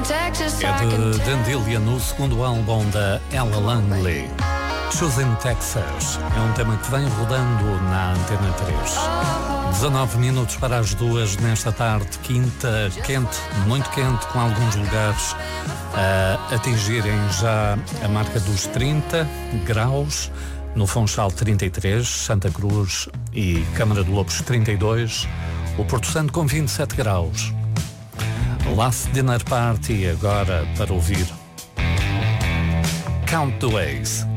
É de Dandelion, no segundo álbum da Ella Langley. Choosing Texas é um tema que vem rodando na Antena 3. 19 minutos para as 2 nesta tarde, quinta, quente, muito quente, com alguns lugares a atingirem já a marca dos 30 graus. No Funchal 33, Santa Cruz e Câmara de Lobos 32, o Porto Santo com 27 graus. Last Dinner Party agora para ouvir Count the Ways.